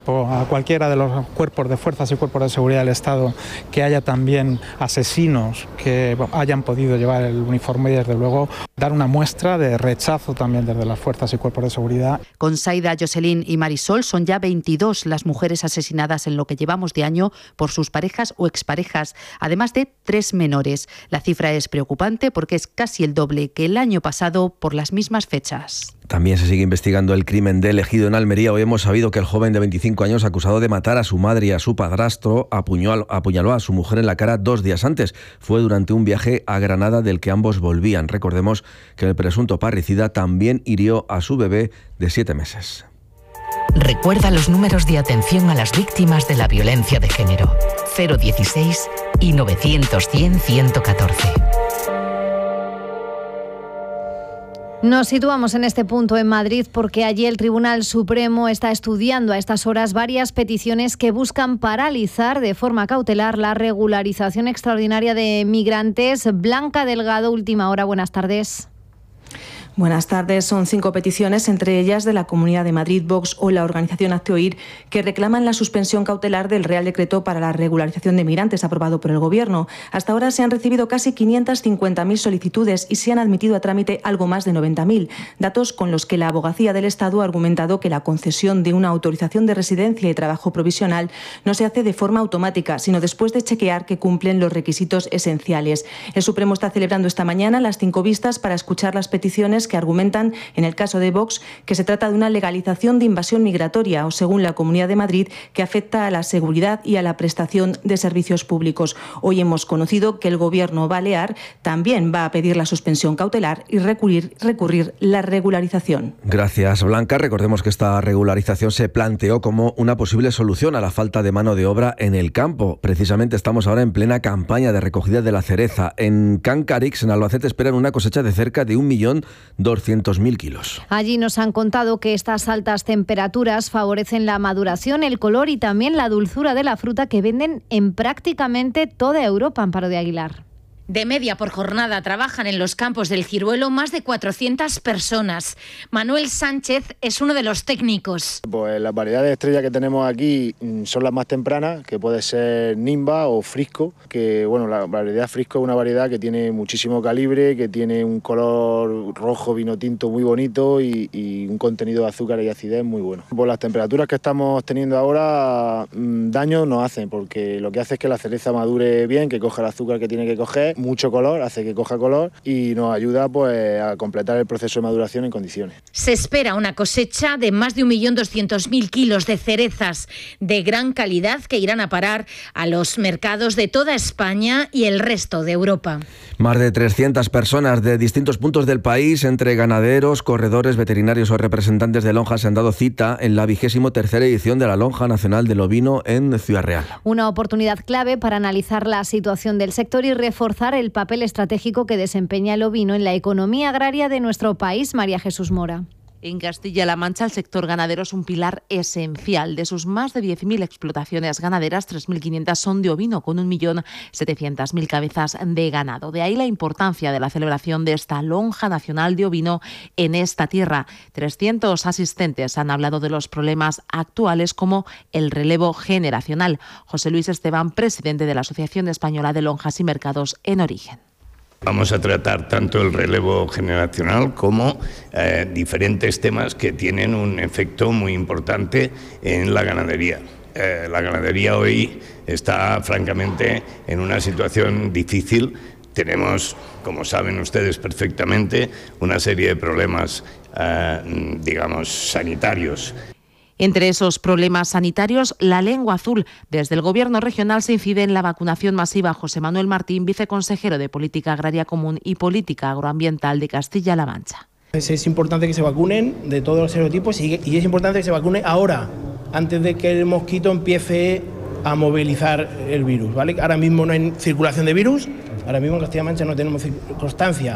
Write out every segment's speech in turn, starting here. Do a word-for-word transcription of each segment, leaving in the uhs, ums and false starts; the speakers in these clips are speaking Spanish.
a cualquiera de los cuerpos de fuerzas y cuerpos de seguridad del Estado que haya también asesinos que hayan podido llevar el uniforme y desde luego dar una muestra de rechazo también desde las fuerzas y cuerpos de seguridad. Con Saida, Jocelyn y Marisol son ya veintidós las mujeres asesinadas en lo que llevamos de año por sus parejas o exparejas, además de tres menores. La cifra es preocupante porque es casi el doble que el año pasado por las mismas fechas. También se sigue investigando el crimen de Ejido en Almería. Hoy hemos sabido que el joven de veinticinco años acusado de matar a su madre y a su padrastro apuñaló, apuñaló a su mujer en la cara dos días antes. Fue durante un viaje a Granada del que ambos volvían. Recordemos que el presunto parricida también hirió a su bebé de siete meses. Recuerda los números de atención a las víctimas de la violencia de género. cero dieciséis y novecientos cien ciento catorce. Nos situamos en este punto en Madrid porque allí el Tribunal Supremo está estudiando a estas horas varias peticiones que buscan paralizar de forma cautelar la regularización extraordinaria de migrantes. Blanca Delgado, Última Hora, buenas tardes. Buenas tardes. Son cinco peticiones, entre ellas de la Comunidad de Madrid, Vox o la organización Hazte Oír, que reclaman la suspensión cautelar del Real Decreto para la regularización de migrantes aprobado por el Gobierno. Hasta ahora se han recibido casi quinientas cincuenta mil solicitudes y se han admitido a trámite algo más de noventa mil, datos con los que la Abogacía del Estado ha argumentado que la concesión de una autorización de residencia y trabajo provisional no se hace de forma automática, sino después de chequear que cumplen los requisitos esenciales. El Supremo está celebrando esta mañana las cinco vistas para escuchar las peticiones que argumentan, en el caso de Vox, que se trata de una legalización de invasión migratoria o, según la Comunidad de Madrid, que afecta a la seguridad y a la prestación de servicios públicos. Hoy hemos conocido que el Gobierno balear también va a pedir la suspensión cautelar y recurrir, recurrir la regularización. Gracias, Blanca. Recordemos que esta regularización se planteó como una posible solución a la falta de mano de obra en el campo. Precisamente estamos ahora en plena campaña de recogida de la cereza. En Cancarix, en Albacete, esperan una cosecha de cerca de un millón doscientos mil kilos. Allí nos han contado que estas altas temperaturas favorecen la maduración, el color y también la dulzura de la fruta que venden en prácticamente toda Europa. Amparo de Aguilar. De media por jornada trabajan en los campos del ciruelo más de cuatrocientas personas. Manuel Sánchez es uno de los técnicos. Pues las variedades estrella que tenemos aquí son las más tempranas, que puede ser Nimba o Frisco, que bueno, la variedad Frisco es una variedad que tiene muchísimo calibre, que tiene un color rojo vino tinto muy bonito y, y un contenido de azúcar y acidez muy bueno. Por las temperaturas que estamos teniendo ahora, daño nos hacen, porque lo que hace es que la cereza madure bien, que coja el azúcar que tiene que coger, mucho color, hace que coja color y nos ayuda pues a completar el proceso de maduración en condiciones. Se espera una cosecha de más de un millón doscientos mil kilos de cerezas de gran calidad que irán a parar a los mercados de toda España y el resto de Europa. Más de trescientas personas de distintos puntos del país, entre ganaderos, corredores, veterinarios o representantes de lonjas, se han dado cita en la vigésimo tercera edición de la Lonja Nacional del Ovino en Ciudad Real. Una oportunidad clave para analizar la situación del sector y reforzar el papel estratégico que desempeña el ovino en la economía agraria de nuestro país. María Jesús Mora. En Castilla-La Mancha, el sector ganadero es un pilar esencial. De sus más de diez mil explotaciones ganaderas, tres mil quinientas son de ovino, con un millón setecientas mil cabezas de ganado. De ahí la importancia de la celebración de esta Lonja Nacional de Ovino en esta tierra. trescientos asistentes han hablado de los problemas actuales como el relevo generacional. José Luis Esteban, presidente de la Asociación Española de Lonjas y Mercados en Origen. Vamos a tratar tanto el relevo generacional como eh, diferentes temas que tienen un efecto muy importante en la ganadería. Eh, la ganadería hoy está francamente en una situación difícil. Tenemos, como saben ustedes perfectamente, una serie de problemas, eh, digamos, sanitarios. Entre esos problemas sanitarios, la lengua azul. Desde el Gobierno regional se incide en la vacunación masiva. José Manuel Martín, viceconsejero de Política Agraria Común y Política Agroambiental de Castilla-La Mancha. Es, es importante que se vacunen de todos los serotipos y, y es importante que se vacune ahora, antes de que el mosquito empiece a movilizar el virus, ¿vale? Ahora mismo no hay circulación de virus, ahora mismo en Castilla-La Mancha no tenemos constancia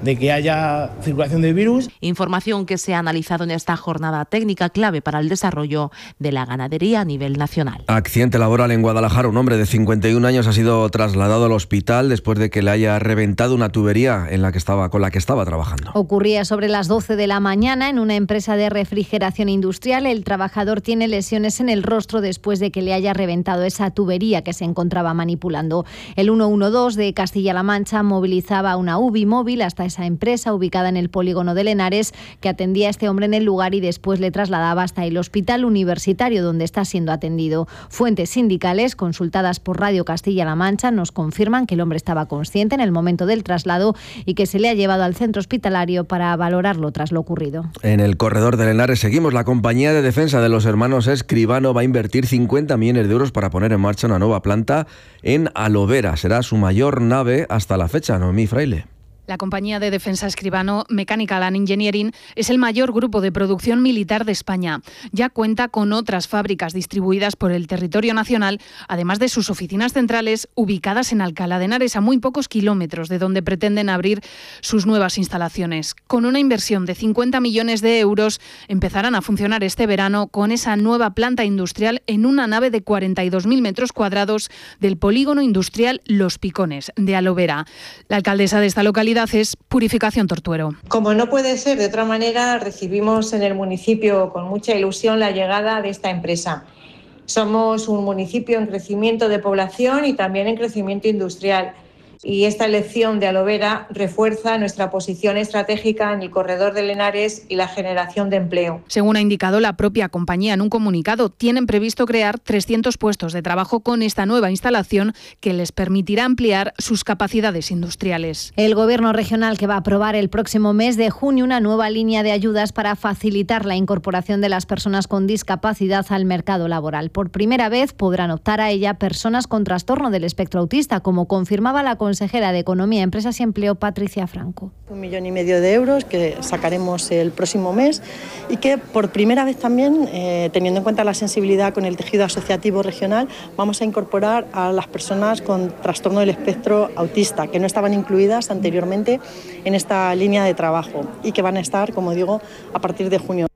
de que haya circulación de virus. Información que se ha analizado en esta jornada técnica clave para el desarrollo de la ganadería a nivel nacional. Accidente laboral en Guadalajara. Un hombre de cincuenta y un años ha sido trasladado al hospital después de que le haya reventado una tubería en la que estaba, con la que estaba trabajando. Ocurría sobre las doce de la mañana en una empresa de refrigeración industrial. El trabajador tiene lesiones en el rostro después de que le haya reventado esa tubería que se encontraba manipulando. El ciento doce de Castilla-La Mancha movilizaba una U B I móvil hasta esa empresa ubicada en el polígono de Lenares, que atendía a este hombre en el lugar y después le trasladaba hasta el hospital universitario donde está siendo atendido. Fuentes sindicales consultadas por Radio Castilla-La Mancha nos confirman que el hombre estaba consciente en el momento del traslado y que se le ha llevado al centro hospitalario para valorarlo tras lo ocurrido. En el corredor de Lenares seguimos. La compañía de defensa de los hermanos Escribano va a invertir cincuenta millones de euros para poner en marcha una nueva planta en Alovera. Será su mayor nave hasta la fecha, Noemí Fraile. La compañía de defensa Escribano Mechanical and Engineering es el mayor grupo de producción militar de España. Ya cuenta con otras fábricas distribuidas por el territorio nacional, además de sus oficinas centrales ubicadas en Alcalá de Henares, a muy pocos kilómetros de donde pretenden abrir sus nuevas instalaciones. Con una inversión de cincuenta millones de euros, empezarán a funcionar este verano con esa nueva planta industrial en una nave de cuarenta y dos mil metros cuadrados del polígono industrial Los Picones, de Alovera. La alcaldesa de esta localidad es Purificación Tortuero. Como no puede ser de otra manera, recibimos en el municipio con mucha ilusión la llegada de esta empresa. Somos un municipio en crecimiento de población y también en crecimiento industrial. Y esta elección de Alovera refuerza nuestra posición estratégica en el corredor de Lenares y la generación de empleo. Según ha indicado la propia compañía en un comunicado, tienen previsto crear trescientos puestos de trabajo con esta nueva instalación que les permitirá ampliar sus capacidades industriales. El Gobierno regional que va a aprobar el próximo mes de junio una nueva línea de ayudas para facilitar la incorporación de las personas con discapacidad al mercado laboral. Por primera vez podrán optar a ella personas con trastorno del espectro autista, como confirmaba la consejera de Economía, Empresas y Empleo, Patricia Franco. Un millón y medio de euros que sacaremos el próximo mes y que por primera vez también, eh, teniendo en cuenta la sensibilidad con el tejido asociativo regional, vamos a incorporar a las personas con trastorno del espectro autista, que no estaban incluidas anteriormente en esta línea de trabajo y que van a estar, como digo, a partir de junio.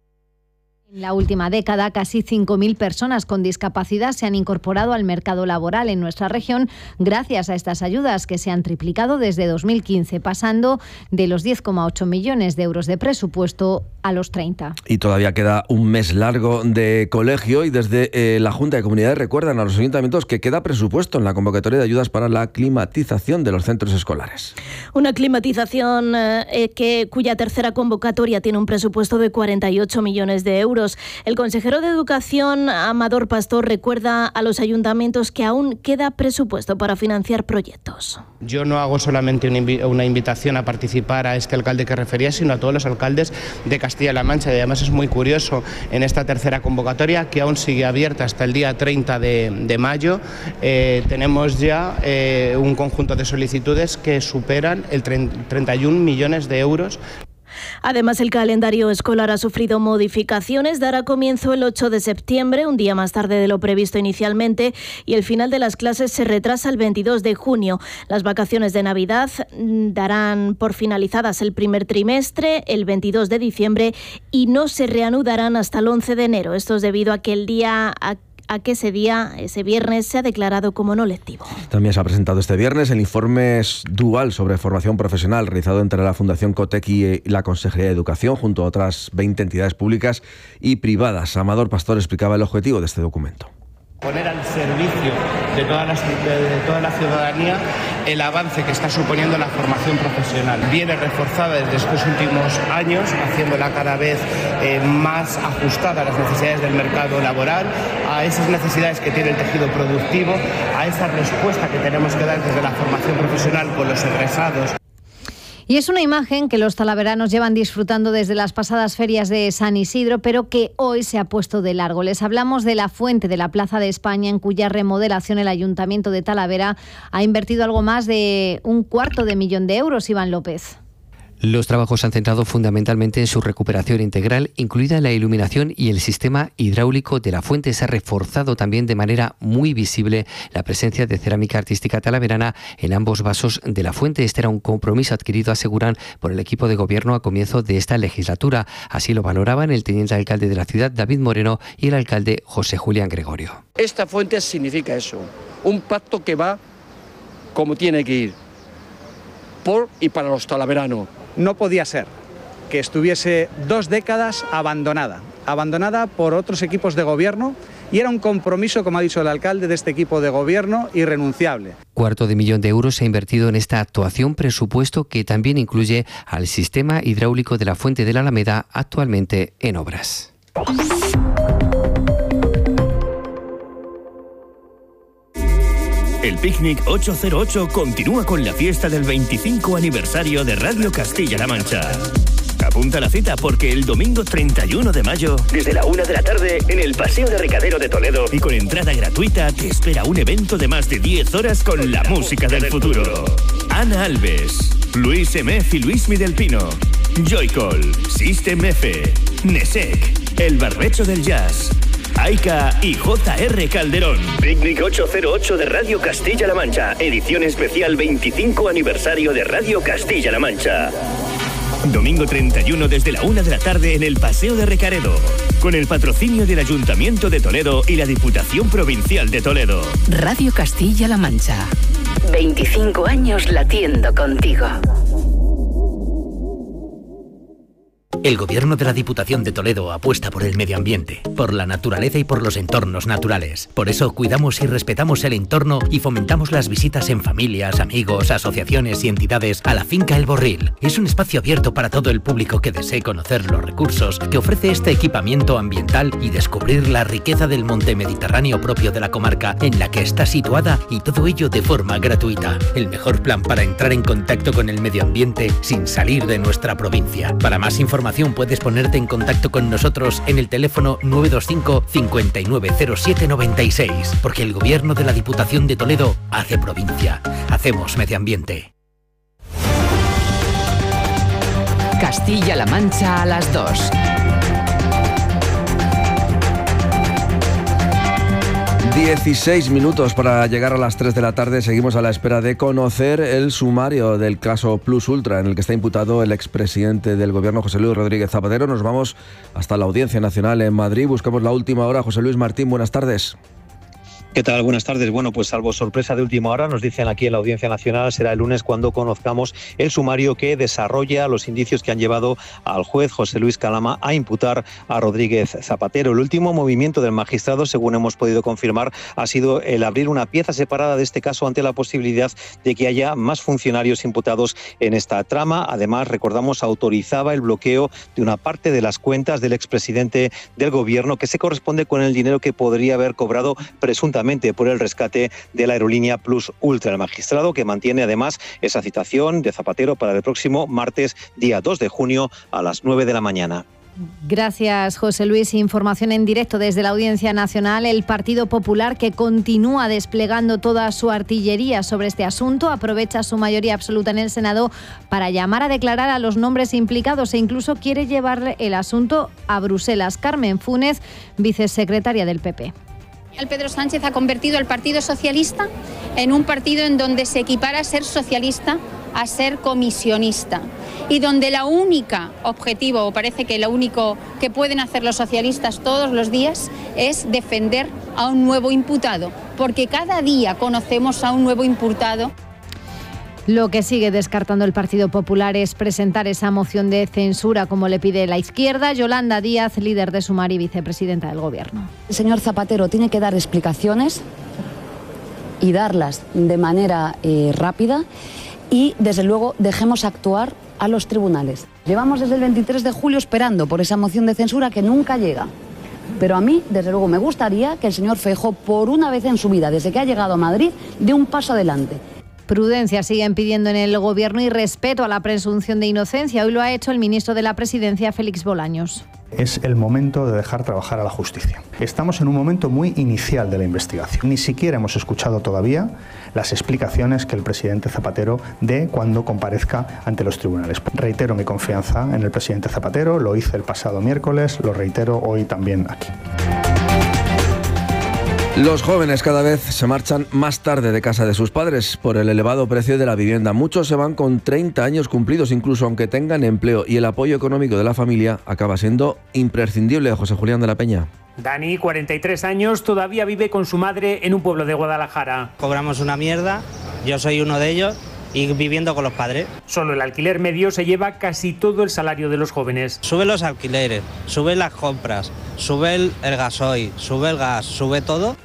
En la última década, casi cinco mil personas con discapacidad se han incorporado al mercado laboral en nuestra región gracias a estas ayudas que se han triplicado desde dos mil quince, pasando de los diez coma ocho millones de euros de presupuesto a los treinta. Y todavía queda un mes largo de colegio y desde eh, la Junta de Comunidades recuerdan a los ayuntamientos que queda presupuesto en la convocatoria de ayudas para la climatización de los centros escolares. Una climatización eh, que, cuya tercera convocatoria tiene un presupuesto de cuarenta y ocho millones de euros. El consejero de Educación, Amador Pastor, recuerda a los ayuntamientos que aún queda presupuesto para financiar proyectos. Yo no hago solamente una invitación a participar a este alcalde que refería, sino a todos los alcaldes de Castilla-La Mancha. Y además es muy curioso en esta tercera convocatoria, que aún sigue abierta hasta el día treinta de mayo. Eh, tenemos ya eh, un conjunto de solicitudes que superan el treinta y un millones de euros. Además, el calendario escolar ha sufrido modificaciones. Dará comienzo el ocho de septiembre, un día más tarde de lo previsto inicialmente, y el final de las clases se retrasa el veintidós de junio. Las vacaciones de Navidad darán por finalizadas el primer trimestre, el veintidós de diciembre, y no se reanudarán hasta el once de enero. Esto es debido a que el día a a que ese día, ese viernes, se ha declarado como no lectivo. También se ha presentado este viernes el informe dual sobre formación profesional realizado entre la Fundación COTEC y la Consejería de Educación, junto a otras veinte entidades públicas y privadas. Amador Pastor explicaba el objetivo de este documento. Poner al servicio de toda, la, de toda la ciudadanía el avance que está suponiendo la formación profesional. Viene reforzada desde estos últimos años, haciéndola cada vez eh, más ajustada a las necesidades del mercado laboral, a esas necesidades que tiene el tejido productivo, a esa respuesta que tenemos que dar desde la formación profesional con los egresados. Y es una imagen que los talaveranos llevan disfrutando desde las pasadas ferias de San Isidro, pero que hoy se ha puesto de largo. Les hablamos de la fuente de la Plaza de España, en cuya remodelación el Ayuntamiento de Talavera ha invertido algo más de un cuarto de millón de euros, Iván López. Los trabajos se han centrado fundamentalmente en su recuperación integral, incluida la iluminación y el sistema hidráulico de la fuente. Se ha reforzado también de manera muy visible la presencia de cerámica artística talaverana en ambos vasos de la fuente. Este era un compromiso adquirido, aseguran, por el equipo de gobierno a comienzo de esta legislatura. Así lo valoraban el teniente alcalde de la ciudad, David Moreno, y el alcalde José Julián Gregorio. Esta fuente significa eso, un pacto que va como tiene que ir, por y para los talaveranos. No podía ser que estuviese dos décadas abandonada, abandonada por otros equipos de gobierno, y era un compromiso, como ha dicho el alcalde, de este equipo de gobierno irrenunciable. Cuarto de millón de euros se ha invertido en esta actuación, presupuesto que también incluye al sistema hidráulico de la fuente de la Alameda, actualmente en obras. El Picnic ochocientos ocho continúa con la fiesta del veinticinco aniversario de Radio Castilla-La Mancha. Apunta la cita porque el domingo treinta y uno de mayo, desde la una de la tarde, en el Paseo de Recadero de Toledo y con entrada gratuita, te espera un evento de más de diez horas con la música del futuro. Ana Alves, Luis Emef y Luismi del Pino, Joycall, System F, Nesek, El Barbecho del Jazz, Aika y J R Calderón. Picnic ochocientos ocho de Radio Castilla-La Mancha. Edición especial veinticinco aniversario de Radio Castilla-La Mancha. Domingo treinta y uno desde la una de la tarde en el Paseo de Recaredo. Con el patrocinio del Ayuntamiento de Toledo y la Diputación Provincial de Toledo. Radio Castilla-La Mancha. veinticinco años latiendo contigo. El Gobierno de la Diputación de Toledo apuesta por el medio ambiente, por la naturaleza y por los entornos naturales. Por eso cuidamos y respetamos el entorno y fomentamos las visitas en familias, amigos, asociaciones y entidades a la finca El Borril. Es un espacio abierto para todo el público que desee conocer los recursos que ofrece este equipamiento ambiental y descubrir la riqueza del monte mediterráneo propio de la comarca en la que está situada, y todo ello de forma gratuita. El mejor plan para entrar en contacto con el medio ambiente sin salir de nuestra provincia. Para más información puedes ponerte en contacto con nosotros en el teléfono nueve dos cinco, cinco nueve cero siete nueve seis, porque el Gobierno de la Diputación de Toledo hace provincia. Hacemos medio ambiente. Castilla-La Mancha a las dos. dieciséis minutos para llegar a las tres de la tarde. Seguimos a la espera de conocer el sumario del caso Plus Ultra, en el que está imputado el expresidente del Gobierno, José Luis Rodríguez Zapatero. Nos vamos hasta la Audiencia Nacional en Madrid. Buscamos la última hora. José Luis Martín, buenas tardes. ¿Qué tal? Buenas tardes. Bueno, pues salvo sorpresa de última hora, nos dicen aquí en la Audiencia Nacional, será el lunes cuando conozcamos el sumario que desarrolla los indicios que han llevado al juez José Luis Calama a imputar a Rodríguez Zapatero. El último movimiento del magistrado, según hemos podido confirmar, ha sido el abrir una pieza separada de este caso ante la posibilidad de que haya más funcionarios imputados en esta trama. Además, recordamos, autorizaba el bloqueo de una parte de las cuentas del expresidente del Gobierno, que se corresponde con el dinero que podría haber cobrado presuntamente por el rescate de la aerolínea Plus Ultra. El magistrado, que mantiene además esa citación de Zapatero para el próximo martes, día dos de junio, a las nueve de la mañana. Gracias, José Luis. Información en directo desde la Audiencia Nacional. El Partido Popular, que continúa desplegando toda su artillería sobre este asunto, aprovecha su mayoría absoluta en el Senado para llamar a declarar a los nombres implicados e incluso quiere llevar el asunto a Bruselas. Carmen Funes, vicesecretaria del P P. Pedro Sánchez ha convertido al Partido Socialista en un partido en donde se equipara a ser socialista a ser comisionista, y donde la única objetivo, o parece que lo único que pueden hacer los socialistas todos los días, es defender a un nuevo imputado, porque cada día conocemos a un nuevo imputado. Lo que sigue descartando el Partido Popular es presentar esa moción de censura como le pide la izquierda. Yolanda Díaz, líder de Sumar y vicepresidenta del Gobierno. El señor Zapatero tiene que dar explicaciones y darlas de manera eh, rápida, y desde luego dejemos actuar a los tribunales. Llevamos desde el veintitrés de julio esperando por esa moción de censura que nunca llega. Pero a mí, desde luego, me gustaría que el señor Feijóo, por una vez en su vida, desde que ha llegado a Madrid, dé un paso adelante. Prudencia siguen pidiendo en el Gobierno y respeto a la presunción de inocencia. Hoy lo ha hecho el ministro de la Presidencia, Félix Bolaños. Es el momento de dejar trabajar a la justicia. Estamos en un momento muy inicial de la investigación. Ni siquiera hemos escuchado todavía las explicaciones que el presidente Zapatero dé cuando comparezca ante los tribunales. Reitero mi confianza en el presidente Zapatero, lo hice el pasado miércoles, lo reitero hoy también aquí. Los jóvenes cada vez se marchan más tarde de casa de sus padres por el elevado precio de la vivienda. Muchos se van con treinta años cumplidos, incluso aunque tengan empleo, y el apoyo económico de la familia acaba siendo imprescindible. José Julián de la Peña. Dani, cuarenta y tres años, todavía vive con su madre en un pueblo de Guadalajara. Cobramos una mierda, yo soy uno de ellos, y viviendo con los padres. Solo el alquiler medio se lleva casi todo el salario de los jóvenes. Sube los alquileres, sube las compras, sube el, el gasoil, sube el gas, sube todo.